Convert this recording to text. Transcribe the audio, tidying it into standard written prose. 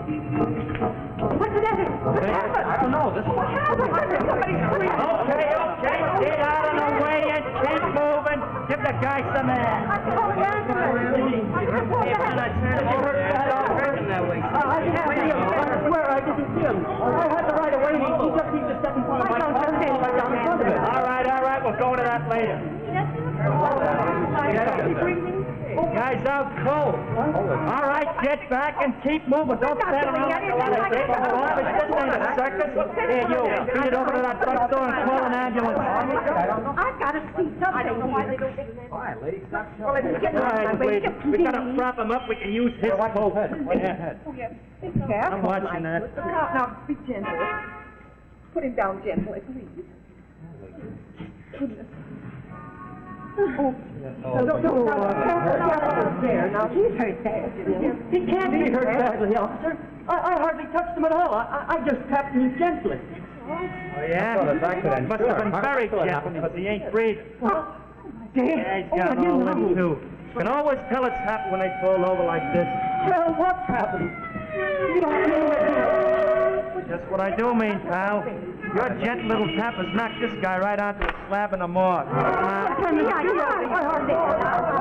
What's the matter? What happened? I don't know. What happened? Somebody's screaming. Okay, get out of the way and keep moving. Give the guy some air. I called the ambulance. I swear I didn't see him. I had the right of way. He just needs to step in front of my car. All right, we'll go to that later. Guys out cold. All right, get back and keep moving. Don't stand around like a lot of people. This ain't a circus. Here, you, beat it over to that drugstore and call an ambulance. I've got to see something. I don't know why they don't get in there. All right, lady, stop Well, it's getting All right, way. we gotta prop him up. We can use his boat. Yeah. Oh, yes. Be careful. I'm watching that. Now, be gentle. Put him down gently, please. Goodness. Oh, don't there. Now, he's hurt badly. He can't be hurt badly, officer. I hardly touched him at all. I just tapped him gently. Oh, yeah? Must have been very gentle because he ain't breathing. Yeah, he's got all them too. You can always tell it's happened when they fall over like this. Well, what's happened? You don't mean it. Just what I do mean, pal. Your gentle little tap has knocked this guy right onto a slab in the morgue. I hardly